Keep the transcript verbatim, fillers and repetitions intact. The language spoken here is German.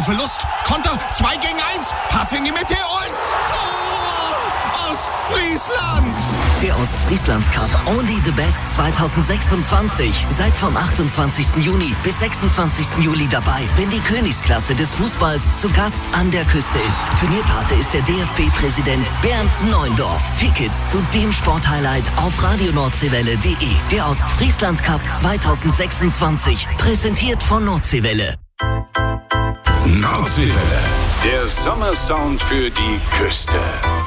Ballverlust. Konter, zwei gegen eins. Pass in die Mitte und Tor! Ostfriesland! Der Ostfriesland Cup Only the Best zwanzig sechsundzwanzig. Seid vom achtundzwanzigsten Juni bis sechsundzwanzigsten Juli dabei, wenn die Königsklasse des Fußballs zu Gast an der Küste ist. Turnierpate ist der D F B-Präsident Bernd Neuendorf. Tickets zu dem Sporthighlight auf radionordsee-welle punkt de. Der Ostfriesland Cup zwanzig sechsundzwanzig. Präsentiert von Nordseewelle. Nordseewelle. Der Sommersound für die Küste.